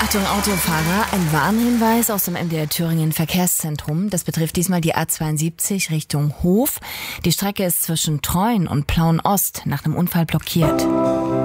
Achtung Autofahrer, ein Warnhinweis aus dem MDR Thüringen Verkehrszentrum. Das betrifft diesmal die A72 Richtung Hof. Die Strecke ist zwischen Treuen und Plauen Ost nach einem Unfall blockiert.